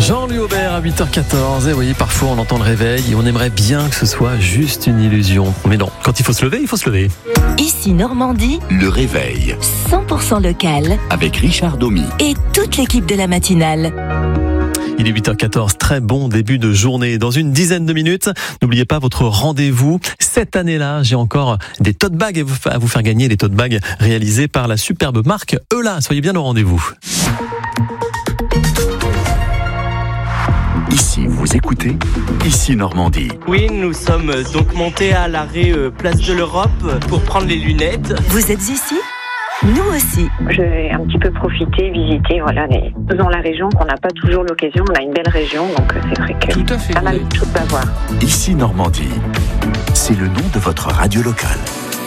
Jean-Louis Aubert à 8h14. Et oui, parfois on entend le réveil et on aimerait bien que ce soit juste une illusion. Mais non, quand il faut se lever, il faut se lever. Ici Normandie, Le réveil 100% local avec Richard Domy. et toute l'équipe de la matinale. Il est 8h14, très bon début de journée. Dans une dizaine de minutes, n'oubliez pas votre rendez-vous. Cette année-là, j'ai encore des tote bags à vous faire gagner, des tote bags réalisés par la superbe marque Eula. Soyez bien au rendez-vous. Ici, vous écoutez Ici Normandie. Oui, nous sommes donc montés à l'arrêt Place de l'Europe pour prendre les lunettes. Vous êtes ici ? Nous aussi. Je vais un petit peu profiter, visiter, dans la région qu'on n'a pas toujours l'occasion. On a une belle région, donc c'est vrai que Tout à fait. pas mal de choses à voir. Ici Normandie. C'est le nom de votre radio locale.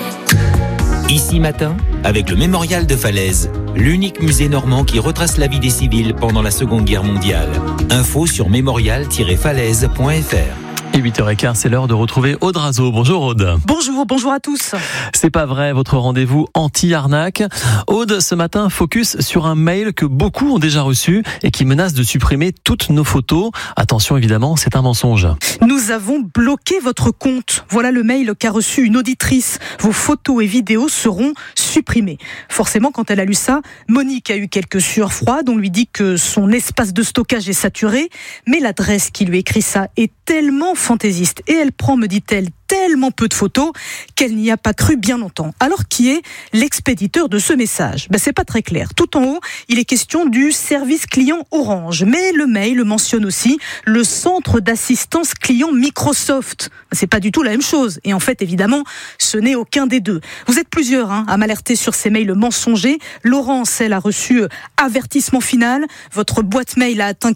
Ici Matin, avec le Mémorial de Falaise, l'unique musée normand qui retrace la vie des civils pendant la Seconde Guerre mondiale. Info sur mémorial-falaise.fr. Et 8h15, c'est l'heure de retrouver Aude Razeau. Bonjour Aude. Bonjour à tous. C'est pas vrai, votre rendez-vous anti-arnaque. Aude, ce matin, focus sur un mail que beaucoup ont déjà reçu et qui menace de supprimer toutes nos photos. Attention, évidemment, c'est un mensonge. Nous avons bloqué votre compte. Voilà le mail qu'a reçu une auditrice. Vos photos et vidéos seront supprimées. Forcément, quand elle a lu ça, Monique a eu quelques sueurs froides. On lui dit que son espace de stockage est saturé. Mais l'adresse qui lui écrit ça est tellement fantaisiste. Et elle prend, me dit-elle, tellement peu de photos qu'elle n'y a pas cru bien longtemps. Alors, qui est l'expéditeur de ce message ? C'est pas très clair. Tout en haut, il est question du service client Orange. Mais le mail mentionne aussi le centre d'assistance client Microsoft. C'est pas du tout la même chose. Et en fait, évidemment, ce n'est aucun des deux. Vous êtes plusieurs à m'alerter sur ces mails mensongers. Laurence, elle a reçu avertissement final. Votre boîte mail a atteint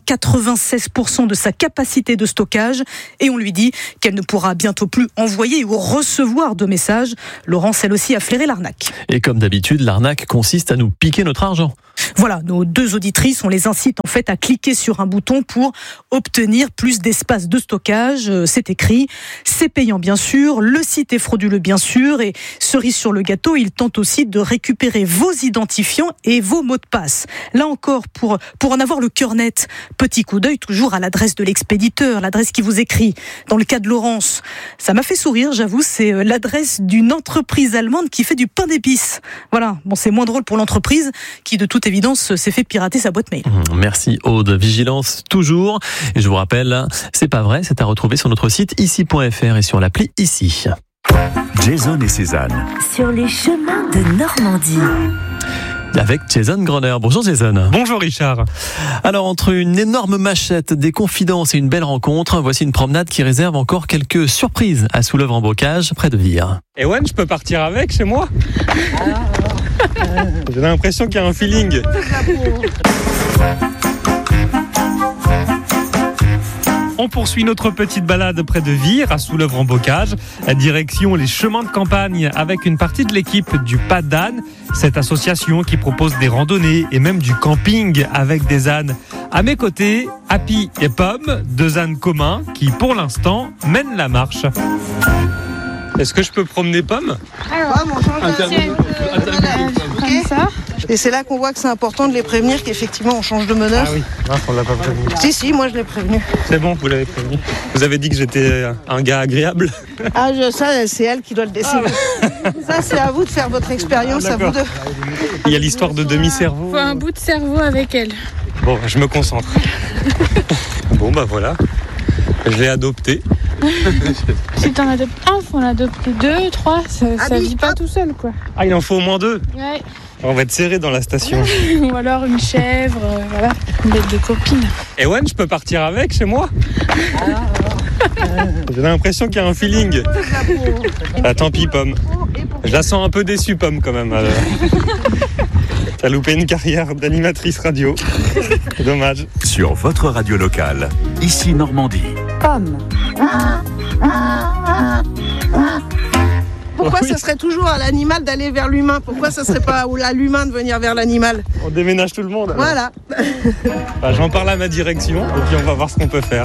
96% de sa capacité de stockage. Et on lui dit qu'elle ne pourra bientôt plus envoyer ou recevoir de messages. Laurence, elle aussi, a flairé l'arnaque. Et comme d'habitude, l'arnaque consiste à nous piquer notre argent. Voilà, nos deux auditrices, on les incite en fait à cliquer sur un bouton pour obtenir plus d'espace de stockage. C'est écrit, c'est payant bien sûr, le site est frauduleux bien sûr, et cerise sur le gâteau, il tente aussi de récupérer vos identifiants et vos mots de passe. Là encore, pour en avoir le cœur net, petit coup d'œil toujours à l'adresse de l'expéditeur, l'adresse qui vous écrit. Dans le cas de Laurence, ça m'a fait sourire, j'avoue, c'est l'adresse d'une entreprise allemande qui fait du pain d'épices. Voilà, bon, c'est moins drôle pour l'entreprise qui de toute évidence s'est fait pirater sa boîte mail. Merci Aude, vigilance toujours. Et je vous rappelle, c'est pas vrai, c'est à retrouver sur notre site ici.fr et sur l'appli Ici. Jason et Cézanne. Sur les chemins de Normandie. Avec Jason Groner. Bonjour Jason. Bonjour Richard. Alors entre une énorme machette, des confidences et une belle rencontre, voici une promenade qui réserve encore quelques surprises à Soulèvre-en-Bocage, près de Vire. Ewan, je peux partir avec chez moi ? J'ai l'impression qu'il y a un feeling. On poursuit notre petite balade près de Vire, à Soulèvre-en-Bocage. Direction les chemins de campagne avec une partie de l'équipe du Pas d'âne. Cette association qui propose des randonnées et même du camping avec des ânes. À mes côtés, Happy et Pomme, deux ânes communs qui, pour l'instant, mènent la marche. Est-ce que je peux promener Pomme ? Comme ça. Et c'est là qu'on voit que c'est important de les prévenir qu'effectivement on change de meneur. Ah oui, on l'a pas prévenu. Si, moi je l'ai prévenu. C'est bon, vous l'avez prévenu. Vous avez dit que j'étais un gars agréable. Ça, c'est elle qui doit le décider. Ça, c'est à vous de faire votre expérience, à vous de... Il y a l'histoire de demi-cerveau. Faut un bout de cerveau avec elle. Bon, je me concentre. Bon, voilà. Je l'ai adopté. Si t'en adoptes un, faut en adopter 2, 3, ça vit pas tout seul, quoi. Ah, il en faut au moins 2. Ouais. On va être serré dans la station. Ou alors une chèvre, voilà, une bête de copine. Ewan, je peux partir avec chez moi ? J'ai l'impression qu'il y a un feeling. Ah, tant pis, Pomme. Je la sens un peu déçue, Pomme, quand même. T'as loupé une carrière d'animatrice radio. Dommage. Sur votre radio locale, Ici Normandie. Pomme. Pourquoi ça serait toujours à l'animal d'aller vers l'humain ? Pourquoi ça serait pas à l'humain de venir vers l'animal ? On déménage tout le monde. Alors. Voilà. J'en parle à ma direction et puis on va voir ce qu'on peut faire.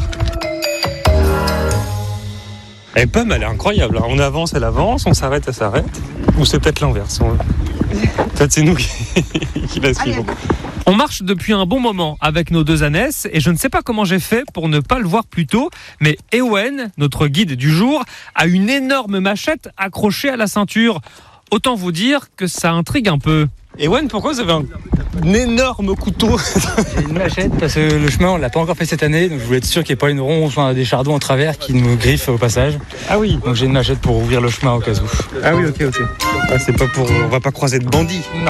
Et Pomme, elle est incroyable. On avance, elle avance, on s'arrête, elle s'arrête. Ou c'est peut-être l'inverse. Peut-être c'est nous qui la suivons. On marche depuis un bon moment avec nos deux ânesses et je ne sais pas comment j'ai fait pour ne pas le voir plus tôt, mais Ewen, notre guide du jour, a une énorme machette accrochée à la ceinture. Autant vous dire que ça intrigue un peu. Ewen, pourquoi vous avez un énorme couteau? J'ai une machette parce que le chemin on l'a pas encore fait cette année, donc je voulais être sûr qu'il n'y ait pas une ronce ou des chardons en travers qui nous griffent au passage. Ah oui. Donc j'ai une machette pour ouvrir le chemin au cas où. Ah oui, ok. Ah, c'est pas pour, on va pas croiser de bandits. Non.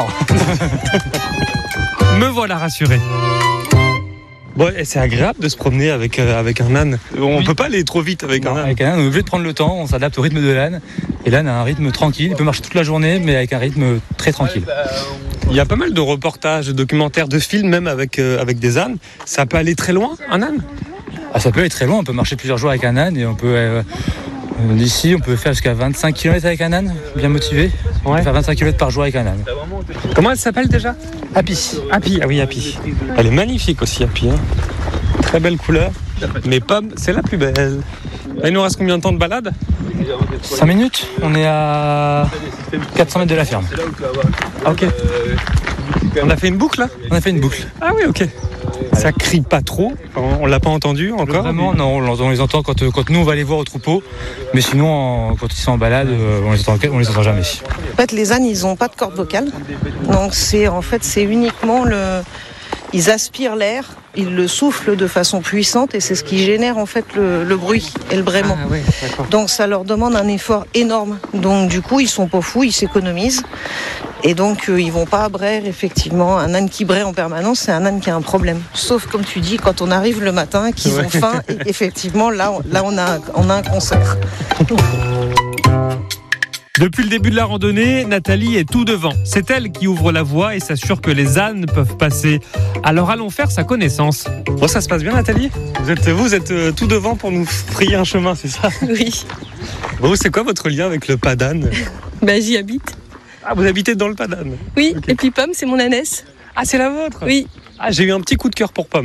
Me voilà rassuré. Bon, et c'est agréable de se promener avec un âne. On peut pas aller trop vite avec un âne. Avec un âne, on est obligé de prendre le temps, on s'adapte au rythme de l'âne. Et l'âne a un rythme tranquille, il peut marcher toute la journée, mais avec un rythme très tranquille. Il y a pas mal de reportages, de documentaires, de films, même avec des ânes. Ça peut aller très loin, un âne? Ah, ça peut aller très loin, on peut marcher plusieurs jours avec un âne et on peut... d'ici, on peut faire jusqu'à 25 km avec un âne, bien motivé. On peut faire 25 km par jour avec un âne. Comment elle s'appelle déjà? Happy. Happy, ah oui, Happy. Elle est magnifique aussi, Happy. Très belle couleur. Mais Pomme, c'est la plus belle. Il nous reste combien de temps de balade? 5 minutes, on est à 400 mètres de la ferme. Ah, ok. On a fait une boucle là? On a fait une boucle. Ah oui, ok. Ça crie pas trop, on l'a pas entendu encore? Vraiment, non, on les entend quand nous on va les voir au troupeau, mais sinon quand ils sont en balade, on les entend jamais. En fait, les ânes, ils n'ont pas de corde vocale, donc c'est uniquement ils aspirent l'air, ils le soufflent de façon puissante et c'est ce qui génère en fait le bruit et le braiement. Ah ouais, donc ça leur demande un effort énorme. Donc du coup, ils sont pas fous, ils s'économisent. Et donc, ils vont pas braire, effectivement. Un âne qui braie en permanence, c'est un âne qui a un problème. Sauf, comme tu dis, quand on arrive le matin, qu'ils ont faim, et effectivement, là, on a un concert. Depuis le début de la randonnée, Nathalie est tout devant. C'est elle qui ouvre la voie et s'assure que les ânes peuvent passer. Alors allons faire sa connaissance. Bon, ça se passe bien, Nathalie? Vous êtes tout devant pour nous frayer un chemin, c'est ça? Oui. Bon, c'est quoi votre lien avec le pas d'âne? J'y habite. Ah, vous habitez dans le pas d'âne? Oui, okay. Et puis Pomme, c'est mon ânesse. Ah, c'est la vôtre? Oui. Ah, j'ai eu un petit coup de cœur pour Pomme.